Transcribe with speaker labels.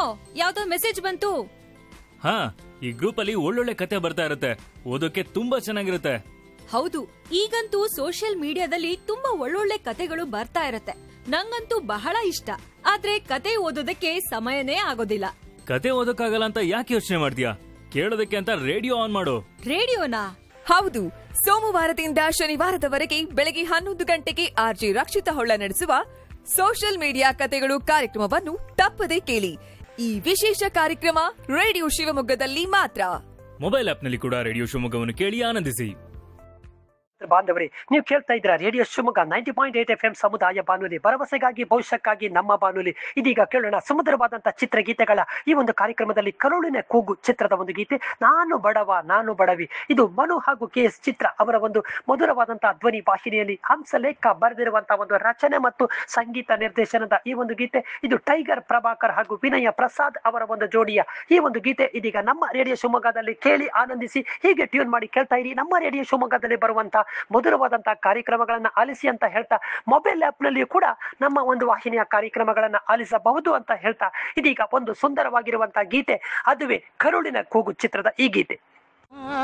Speaker 1: ಯಾವ್ದೋ ಮೆಸೇಜ್ ಬಂತು.
Speaker 2: ಹಾ, ಈ ಗ್ರೂಪ್ ಅಲ್ಲಿ ಒಳ್ಳೊಳ್ಳೆ ಕತೆ ಬರ್ತಾ ಇರುತ್ತೆ, ಓದೋಕೆ ತುಂಬಾ ಚೆನ್ನಾಗಿರುತ್ತೆ.
Speaker 1: ಹೌದು, ಈಗಂತೂ ಸೋಷಿಯಲ್ ಮೀಡಿಯಾದಲ್ಲಿ ತುಂಬಾ ಒಳ್ಳೊಳ್ಳೆ ಕತೆಗಳು ಬರ್ತಾ ಇರತ್ತೆ. ನಂಗಂತೂ ಬಹಳ ಇಷ್ಟ. ಆದ್ರೆ ಕತೆ ಓದೋದಕ್ಕೆ ಸಮಯನೇ ಆಗೋದಿಲ್ಲ.
Speaker 2: ಕತೆ ಓದೋಕ್ಕಾಗಲ್ಲ ಅಂತ ಯಾಕೆ ಯೋಚನೆ ಮಾಡ್ತೀಯಾ? ಕೇಳೋದಕ್ಕೆ ಅಂತ ರೇಡಿಯೋ ಆನ್ ಮಾಡು.
Speaker 1: ರೇಡಿಯೋನಾ?
Speaker 3: ಹೌದು, ಸೋಮವಾರದಿಂದ ಶನಿವಾರದವರೆಗೆ ಬೆಳಗ್ಗೆ 11 ಗಂಟೆಗೆ ಆರ್ಜಿ ರಕ್ಷಿತ ಹೊಳ್ಳ ನಡೆಸುವ ಸೋಷಿಯಲ್ ಮೀಡಿಯಾ ಕತೆಗಳು ಕಾರ್ಯಕ್ರಮವನ್ನು ತಪ್ಪದೇ ಕೇಳಿ. ಈ ವಿಶೇಷ ಕಾರ್ಯಕ್ರಮ ರೇಡಿಯೋ ಶಿವಮೊಗ್ಗದಲ್ಲಿ ಮಾತ್ರ.
Speaker 2: ಮೊಬೈಲ್ ಆಪ್ನಲ್ಲಿ ಕೂಡ ರೇಡಿಯೋ ಶಿವಮೊಗ್ಗವನ್ನು ಕೇಳಿ ಆನಂದಿಸಿ.
Speaker 4: ಬಾಂಧವರೇ, ನೀವು ಕೇಳ್ತಾ ಇದ್ದೀರಾ ರೇಡಿಯೋ ಶಿವಮೊಗ್ಗ 90.8 FM ಸಮುದಾಯ ಬಾನುಲಿ, ಭರವಸೆಗಾಗಿ ಭವಿಷ್ಯಕ್ಕಾಗಿ ನಮ್ಮ ಬಾನುಲಿ. ಇದೀಗ ಕೇಳೋಣ ಸುಮಧುರವಾದಂತಹ ಚಿತ್ರಗೀತೆಗಳ ಈ ಒಂದು ಕಾರ್ಯಕ್ರಮದಲ್ಲಿ ಕರುಳಿನ ಕೂಗು ಚಿತ್ರದ ಒಂದು ಗೀತೆ, ನಾನು ಬಡವ ನಾನು ಬಡವಿ. ಇದು ಮನು ಹಾಗೂ KS ಚಿತ್ರ ಅವರ ಒಂದು ಮಧುರವಾದಂತಹ ಧ್ವನಿ ವಾಹಿನಿಯಲ್ಲಿ ಹಂಸಲೇಖ ಬರೆದಿರುವಂತಹ ಒಂದು ರಚನೆ ಮತ್ತು ಸಂಗೀತ ನಿರ್ದೇಶನದ ಈ ಒಂದು ಗೀತೆ. ಇದು ಟೈಗರ್ ಪ್ರಭಾಕರ್ ಹಾಗೂ ವಿನಯ ಪ್ರಸಾದ್ ಅವರ ಒಂದು ಜೋಡಿಯ ಈ ಒಂದು ಗೀತೆ. ಇದೀಗ ನಮ್ಮ ರೇಡಿಯೋ ಶಿವಮೊಗ್ಗದಲ್ಲಿ ಕೇಳಿ ಆನಂದಿಸಿ. ಹೀಗೆ ಟ್ಯೂನ್ ಮಾಡಿ ಕೇಳ್ತಾ ಇರಿ ನಮ್ಮ ರೇಡಿಯೋ ಶಿವಮೊಗ್ಗದಲ್ಲಿ ಬರುವಂತಹ ಮಧುರವಾದಂತಹ ಕಾರ್ಯಕ್ರಮಗಳನ್ನ ಆಲಿಸಿ ಅಂತ ಹೇಳ್ತಾ, ಮೊಬೈಲ್ ಆಪ್ ನಲ್ಲಿ ಕೂಡ ನಮ್ಮ ಒಂದು ವಾಹಿನಿಯ ಕಾರ್ಯಕ್ರಮಗಳನ್ನ ಆಲಿಸಬಹುದು ಅಂತ ಹೇಳ್ತಾ, ಇದೀಗ ಒಂದು ಸುಂದರವಾಗಿರುವಂತಹ ಗೀತೆ, ಅದುವೇ ಕರುಳಿನ ಕೂಗು ಚಿತ್ರದ ಈ ಗೀತೆ.